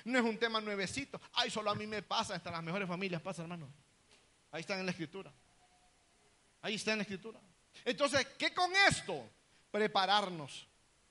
No es un tema nuevecito. Ay, solo a mí me pasa, hasta las mejores familias pasa, hermano. Ahí está en la Escritura. Ahí está en la Escritura. Entonces, ¿qué con esto? Prepararnos.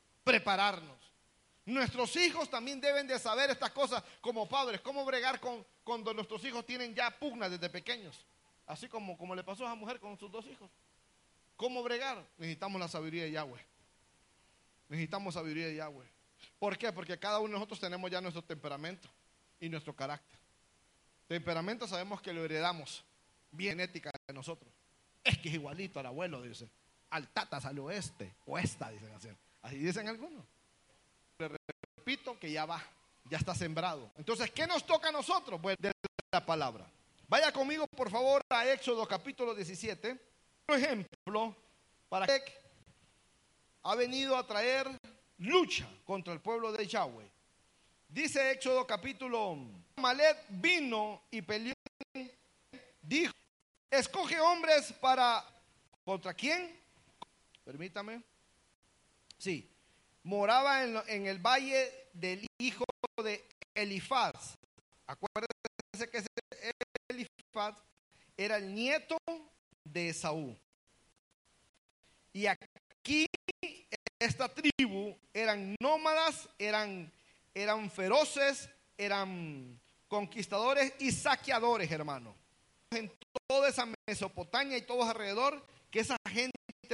Nuestros hijos también deben de saber estas cosas como padres. Cómo bregar cuando nuestros hijos tienen ya pugnas desde pequeños. Así como le pasó a esa mujer con sus 2 hijos. ¿Cómo bregar? Necesitamos la sabiduría de Yahweh. Necesitamos sabiduría de Yahweh. ¿Por qué? Porque cada uno de nosotros tenemos ya nuestro temperamento y nuestro carácter. Temperamento sabemos que lo heredamos, genética de nosotros. Es que es igualito al abuelo, dice. Al tata salió o esta, dicen así. Así dicen algunos. Le repito que ya está sembrado. Entonces, ¿qué nos toca a nosotros? Pues de la palabra. Vaya conmigo, por favor, a Éxodo capítulo 17. Un ejemplo para que ha venido a traer lucha contra el pueblo de Yahweh. Dice Éxodo capítulo: Amalek vino y peleó. Dijo: escoge hombres para... ¿Contra quién? Permítame. Sí. Moraba en el valle del hijo de Elifaz. Acuérdense que ese Elifaz era el nieto de Esaú. Y aquí esta tribu eran nómadas, eran feroces, eran conquistadores y saqueadores, hermano. En toda esa Mesopotamia y todos alrededor, que esa gente,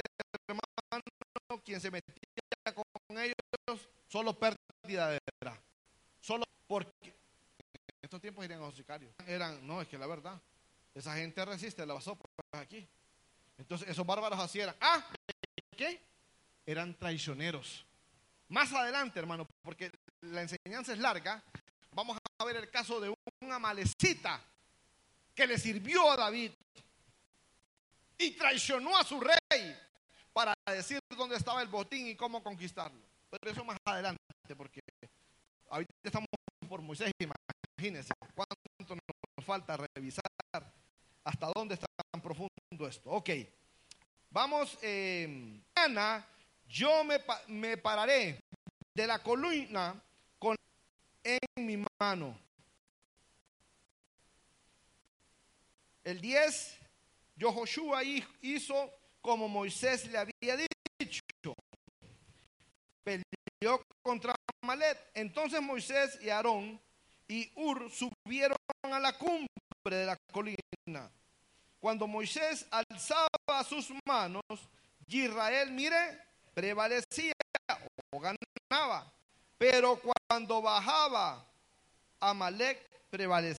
hermano, quien se metía con ellos, solo pérdida era. Solo porque en estos tiempos eran los sicarios. No, es que la verdad, esa gente resiste, la pasó por aquí. Entonces esos bárbaros hacían, ¿qué? Eran traicioneros. Más adelante, hermano, porque la enseñanza es larga, vamos a ver el caso de un amalecita que le sirvió a David y traicionó a su rey para decir dónde estaba el botín y cómo conquistarlo. Pero eso más adelante, porque ahorita estamos por Moisés, imagínense cuánto nos falta revisar, hasta dónde está tan profundo esto. Ok, vamos, mañana yo me pararé de la columna en mi mano. El 10, Joshua hizo como Moisés le había dicho. Peleó contra Amalek. Entonces Moisés y Aarón y Hur subieron a la cumbre de la colina. Cuando Moisés alzaba sus manos, Israel, mire, prevalecía o ganaba. Pero cuando bajaba, Amalek prevalecía.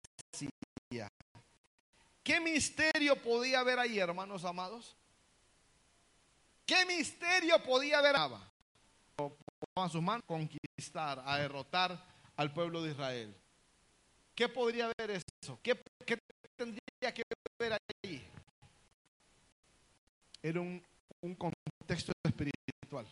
¿Qué misterio podía haber ahí, hermanos amados? ¿Qué misterio podía haber? Con sus manos, conquistar, a derrotar al pueblo de Israel. ¿Qué podría haber eso? ¿Qué tendría que ver ahí? Era un contexto espiritual.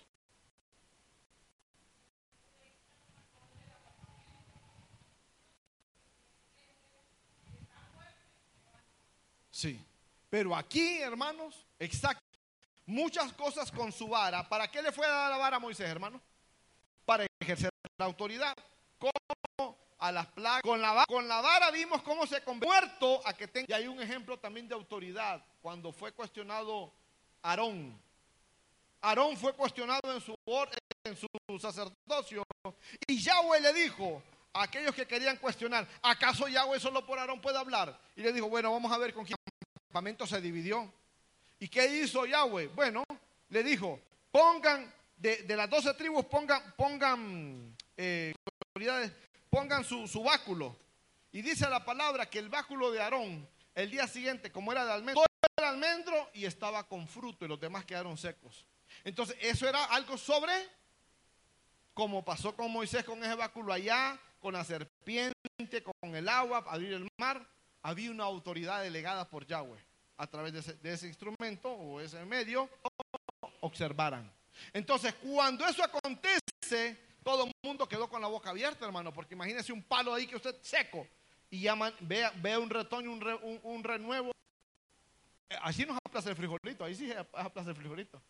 Sí, pero aquí, hermanos, exacto, muchas cosas con su vara. ¿Para qué le fue a dar la vara a Moisés, hermano? Para ejercer la autoridad. Como a las plagas. Con la vara vimos cómo se convirtió a que tenga. Y hay un ejemplo también de autoridad. Cuando fue cuestionado Aarón. Aarón fue cuestionado en su sacerdocio. Y Yahweh le dijo a aquellos que querían cuestionar: ¿acaso Yahweh solo por Aarón puede hablar? Y le dijo: bueno, vamos a ver con quién. El campamento se dividió. ¿Y qué hizo Yahweh? Bueno, le dijo: pongan de las 12 tribus, pongan autoridades, pongan su báculo. Y dice la palabra que el báculo de Aarón, el día siguiente, como era de almendro, todo era almendro y estaba con fruto, y los demás quedaron secos. Entonces, eso era algo sobre, como pasó con Moisés con ese báculo allá, con la serpiente, con el agua, abrir el mar. Había una autoridad delegada por Yahweh. A través de ese instrumento o ese medio, observaran. Entonces, cuando eso acontece, todo el mundo quedó con la boca abierta, hermano, porque imagínese un palo ahí que usted seco y vea un retoño, un renuevo. Así nos aplaza el frijolito, ahí sí aplaza el frijolito.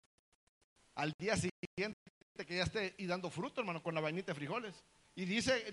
Al día siguiente que ya esté y dando fruto, hermano, con la vainita de frijoles. Y dice